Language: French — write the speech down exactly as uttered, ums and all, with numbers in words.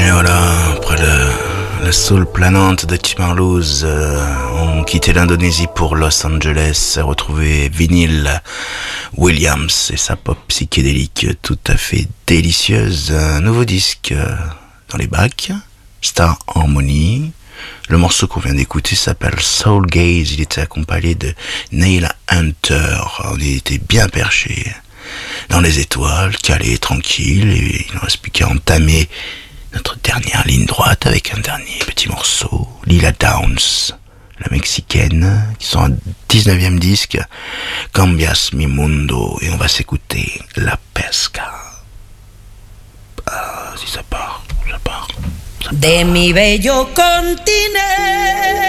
Et voilà, après le, la soul planante de Tim Harlows, euh, on quittait l'Indonésie pour Los Angeles, retrouver Vinyl Williams et sa pop psychédélique tout à fait délicieuse. Un nouveau disque euh, dans les bacs, Star Harmony. Le morceau qu'on vient d'écouter s'appelle Soul Gaze. Il était accompagné de Neil Hunter. On était bien perché dans les étoiles, calé, tranquille, et il ne reste plus qu'à entamer notre dernière ligne droite avec un dernier petit morceau, Lila Downs, la mexicaine, qui sont un dix-neuvième disque, Cambias mi mundo, et on va s'écouter La Pesca. Ah, si ça part, ça part, ça part. De mi bello continente